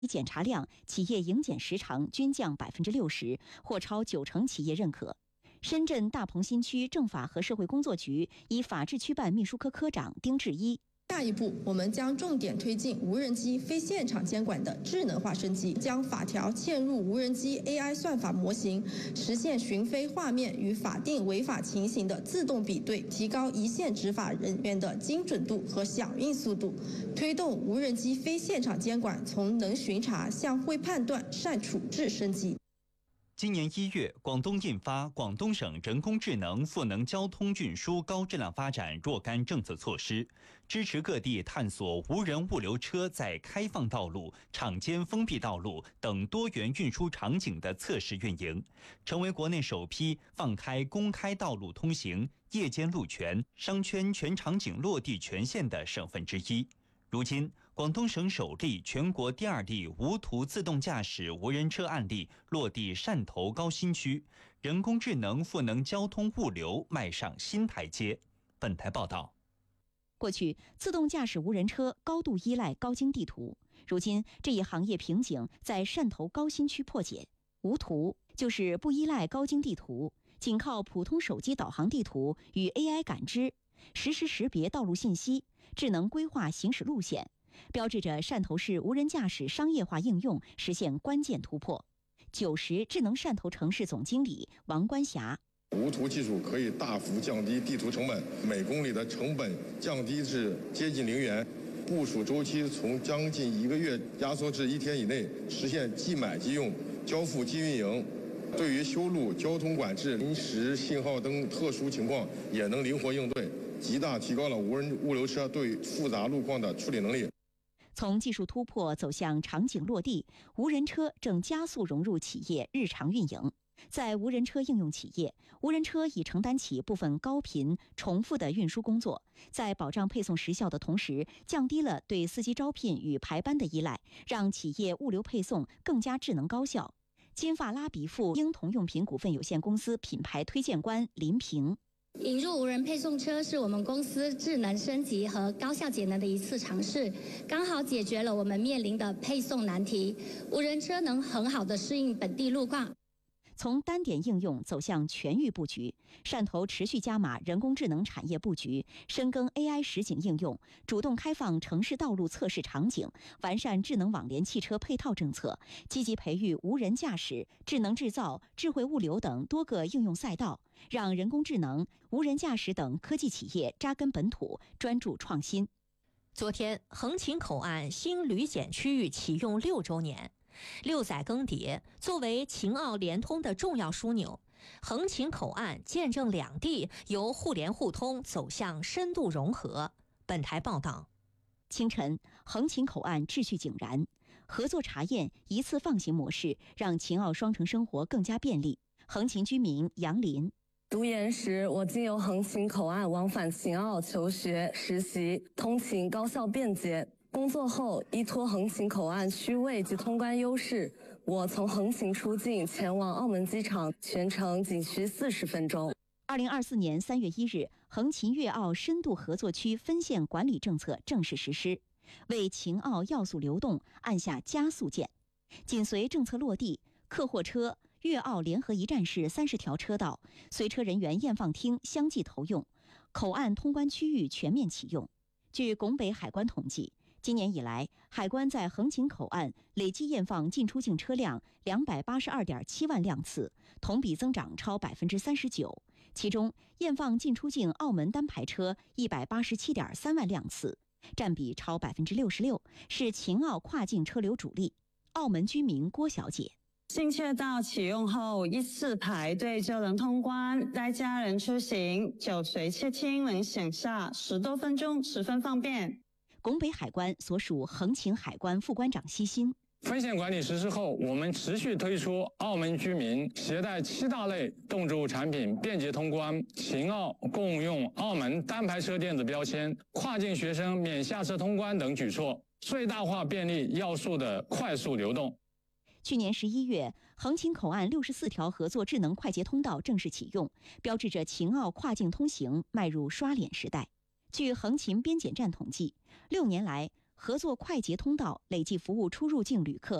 检查量、企业营检时长均降60%，或超90%企业认可。深圳大鹏新区政法和社会工作局以法制区办秘书科科长丁志一。 下一步，我们将重点推进无人机非现场监管的智能化升级，将法条嵌入无人机 AI 算法模型，实现巡飞画面与法定违法情形的自动比对，提高一线执法人员的精准度和响应速度，推动无人机非现场监管从能巡查向会判断、善处置升级。 今年1月，广东印发《广东省人工智能赋能交通运输高质量发展若干政策措施》，支持各地探索无人物流车在开放道路、场间封闭道路等多元运输场景的测试运营，成为国内首批放开公开道路通行、夜间路权、商圈全场景落地权限的省份之一。如今，广东省首例、全国第2例无图自动驾驶无人车案例落地汕头高新区，人工智能赋能交通物流迈上新台阶。本台报道。 过去，自动驾驶无人车高度依赖高精地图，如今这一行业瓶颈在汕头高新区破解。无图就是不依赖高精地图，仅靠普通手机导航地图与 AI 感知，实时识别道路信息，智能规划行驶路线，标志着汕头市无人驾驶商业化应用实现关键突破。90智能汕头城市总经理王关霞： 无图技术可以大幅降低地图成本，每公里的成本降低至接近0元，部署周期从将近1个月压缩至1天以内，实现即买即用、交付即运营。对于修路、交通管制、临时信号灯特殊情况也能灵活应对，极大提高了无人物流车对复杂路况的处理能力。 从技术突破走向场景落地，无人车正加速融入企业日常运营。在无人车应用企业，无人车已承担起部分高频重复的运输工作，在保障配送时效的同时，降低了对司机招聘与排班的依赖，让企业物流配送更加智能高效。金发拉比富婴童用品股份有限公司品牌推荐官林平： 引入无人配送车是我们公司智能升级和高效节能的一次尝试，刚好解决了我们面临的配送难题。无人车能很好地适应本地路况。 从单点应用走向全域布局，汕头持续加码人工智能产业布局，深耕 AI 实景应用，主动开放城市道路测试场景，完善智能网联汽车配套政策，积极培育无人驾驶、智能制造、智慧物流等多个应用赛道，让人工智能、无人驾驶等科技企业扎根本土，专注创新。 昨天，横琴口岸新旅检区域启用6周年。6载更迭，作为秦澳联通的重要枢纽，横琴口岸见证两地由互联互通走向深度融合。本台报道。 清晨，横琴口岸秩序井然，合作查验一次放行模式让秦澳双城生活更加便利。横琴居民杨林： 读研时，我经由横琴口岸往返秦澳求学、实习，通勤高效便捷。工作后，依托横琴口岸区位及通关优势，我从横琴出境前往澳门机场，全程仅需40分钟。 2024年3月1日，横琴粤澳深度合作区分线管理政策正式实施，为秦澳要素流动按下加速键。紧随政策落地，客货车粤澳联合一站式30条车道、随车人员验放厅相继投用，口岸通关区域全面启用。据拱北海关统计，今年以来，海关在横琴口岸累计验放进出境车辆282.7万辆次，同比增长超39%。其中，验放进出境澳门单牌车187.3万辆次，占比超66%，是秦澳跨境车流主力。澳门居民郭小姐： 新街道启用后，一次排队就能通关，带家人出行，酒随切清能省下10多分钟，十分方便。 拱北海关所属横琴海关副关长西新： 分线管理实施后，我们持续推出澳门居民携带7大类动植物产品便捷通关，秦澳共用澳门单牌车电子标签，跨境学生免下车通关等举措，最大化便利要素的快速流动。 去年11月，横琴口岸64条合作智能快捷通道正式启用，标志着秦澳跨境通行迈入刷脸时代。据横琴边检站统计，6年来， 合作快捷通道累计服务出入境旅客